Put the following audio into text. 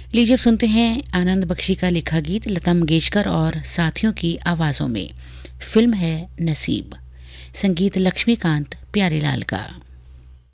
लीजिए अब सुनते हैं आनंद बख्शी का लिखा गीत लता मंगेशकर और साथियों की आवाजों में। फिल्म है नसीब, संगीत लक्ष्मीकांत प्यारेलाल का।